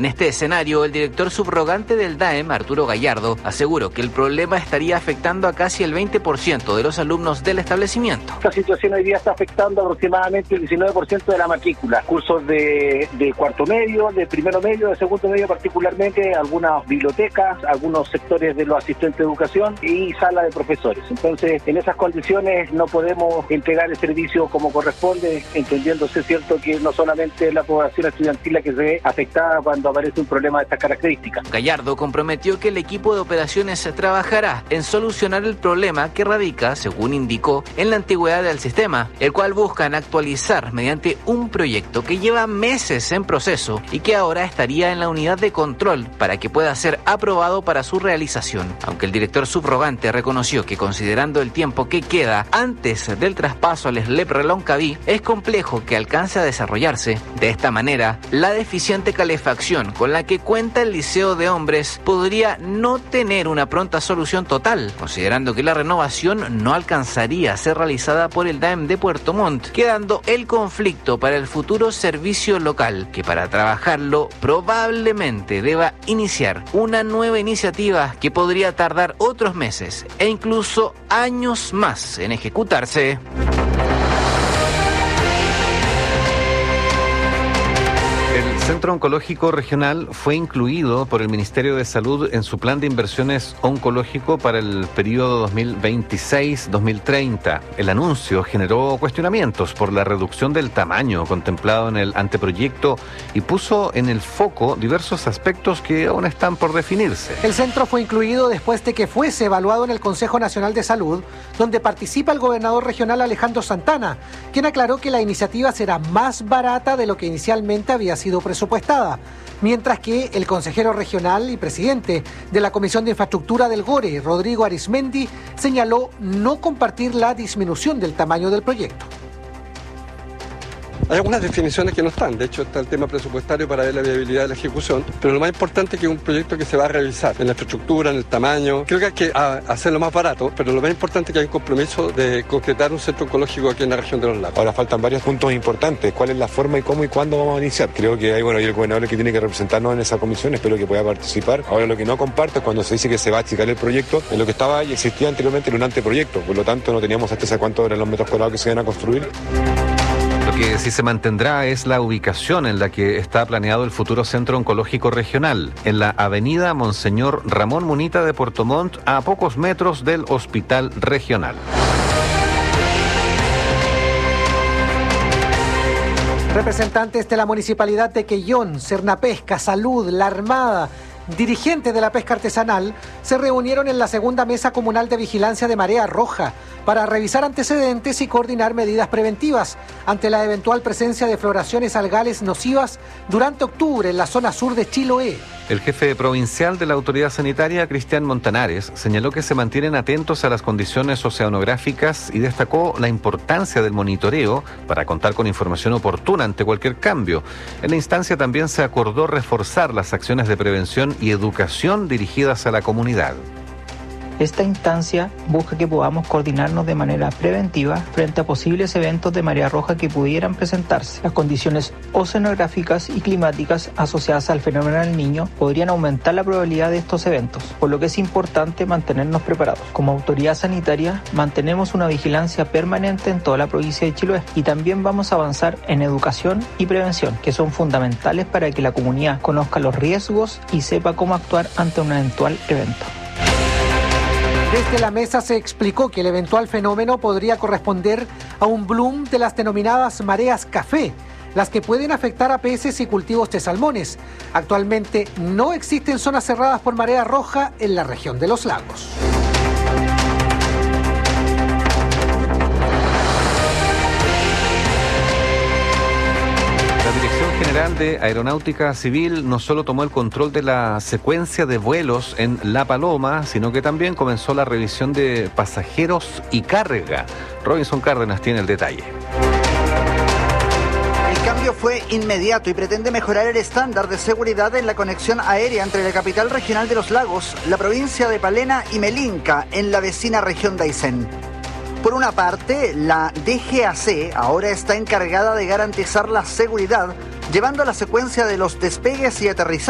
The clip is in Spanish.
En este escenario, el director subrogante del DAEM, Arturo Gallardo, aseguró que el problema estaría afectando a casi el 20% de los alumnos del establecimiento. Esta situación hoy día está afectando aproximadamente el 19% de la matrícula. Cursos de cuarto medio, de primero medio, de segundo medio particularmente, algunas bibliotecas, algunos sectores de los asistentes de educación y sala de profesores. Entonces, en esas condiciones no podemos entregar el servicio como corresponde, entendiéndose cierto que no solamente la población estudiantil la que se ve afectada cuando aparece un problema de estas características. Gallardo comprometió que el equipo de operaciones trabajará en solucionar el problema que radica, según indicó, en la antigüedad del sistema, el cual buscan actualizar mediante un proyecto que lleva meses en proceso y que ahora estaría en la unidad de control para que pueda ser aprobado para su realización. Aunque el director subrogante reconoció que considerando el tiempo que queda antes del traspaso al SLEP Reloncaví, es complejo que alcance a desarrollarse. De esta manera, la deficiente calefacción con la que cuenta el Liceo de Hombres podría no tener una pronta solución total, considerando que la renovación no alcanzaría a ser realizada por el DAEM de Puerto Montt, quedando el conflicto para el futuro servicio local, que para trabajarlo probablemente deba iniciar una nueva iniciativa que podría tardar otros meses e incluso años más en ejecutarse. El Centro Oncológico Regional fue incluido por el Ministerio de Salud en su plan de inversiones oncológico para el periodo 2026-2030. El anuncio generó cuestionamientos por la reducción del tamaño contemplado en el anteproyecto y puso en el foco diversos aspectos que aún están por definirse. El centro fue incluido después de que fuese evaluado en el Consejo Nacional de Salud, donde participa el gobernador regional Alejandro Santana, quien aclaró que la iniciativa será más barata de lo que inicialmente había sido presupuestada, mientras que el consejero regional y presidente de la Comisión de Infraestructura del GORE, Rodrigo Arismendi, señaló no compartir la disminución del tamaño del proyecto. Hay algunas definiciones que no están, de hecho está el tema presupuestario para ver la viabilidad de la ejecución, pero lo más importante es que es un proyecto que se va a revisar en la infraestructura, en el tamaño. Creo que hay que hacerlo más barato, pero lo más importante es que hay un compromiso de concretar un centro oncológico aquí en la región de los lagos. Ahora faltan varios puntos importantes, cuál es la forma y cómo y cuándo vamos a iniciar. Creo que hay, y el gobernador que tiene que representarnos en esa comisión, espero que pueda participar. Ahora lo que no comparto es cuando se dice que se va a achicar el proyecto, en lo que estaba y existía anteriormente en un anteproyecto, por lo tanto no teníamos certeza de cuántos eran los metros cuadrados que se iban a construir. Lo que sí se mantendrá es la ubicación en la que está planeado el futuro Centro Oncológico Regional, en la avenida Monseñor Ramón Munita de Puerto Montt, a pocos metros del Hospital Regional. Representantes de la Municipalidad de Quellón, Cernapesca, Salud, la Armada, dirigentes de la pesca artesanal se reunieron en la segunda mesa comunal de vigilancia de marea roja para revisar antecedentes y coordinar medidas preventivas ante la eventual presencia de floraciones algales nocivas durante octubre en la zona sur de Chiloé. El jefe provincial de la autoridad sanitaria, Cristian Montanares, señaló que se mantienen atentos a las condiciones oceanográficas y destacó la importancia del monitoreo para contar con información oportuna ante cualquier cambio. En la instancia también se acordó reforzar las acciones de prevención y educación dirigidas a la comunidad. Esta instancia busca que podamos coordinarnos de manera preventiva frente a posibles eventos de marea roja que pudieran presentarse. Las condiciones oceanográficas y climáticas asociadas al fenómeno del Niño podrían aumentar la probabilidad de estos eventos, por lo que es importante mantenernos preparados. Como autoridad sanitaria, mantenemos una vigilancia permanente en toda la provincia de Chiloé y también vamos a avanzar en educación y prevención, que son fundamentales para que la comunidad conozca los riesgos y sepa cómo actuar ante un eventual evento. Desde la mesa se explicó que el eventual fenómeno podría corresponder a un bloom de las denominadas mareas café, las que pueden afectar a peces y cultivos de salmones. Actualmente no existen zonas cerradas por marea roja en la región de los lagos. La Dirección General de Aeronáutica Civil no solo tomó el control de la secuencia de vuelos en La Paloma, sino que también comenzó la revisión de pasajeros y carga. Robinson Cárdenas tiene el detalle. El cambio fue inmediato y pretende mejorar el estándar de seguridad en la conexión aérea entre la capital regional de los lagos, la provincia de Palena y Melinca, en la vecina región de Aysén. Por una parte, la DGAC ahora está encargada de garantizar la seguridad, llevando la secuencia de los despegues y aterrizajes